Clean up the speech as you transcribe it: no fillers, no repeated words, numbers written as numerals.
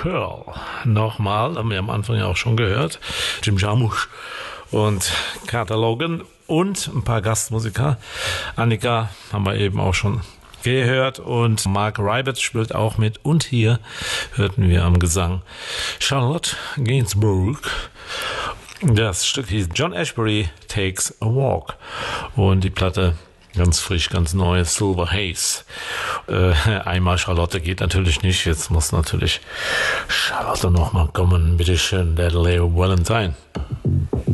Pearl. Nochmal, haben wir am Anfang ja auch schon gehört. Jim Jarmusch und Carter Logan und ein paar Gastmusiker. Annika haben wir eben auch schon gehört und Mark Rybert spielt auch mit. Und hier hörten wir am Gesang Charlotte Gainsbourg. Das Stück hieß John Ashbery Takes a Walk. Und die Platte ganz frisch, ganz neu, Silver Haze. Einmal Charlotte geht natürlich nicht. Jetzt muss natürlich Charlotte nochmal kommen. Bitteschön, der Leo Valentine.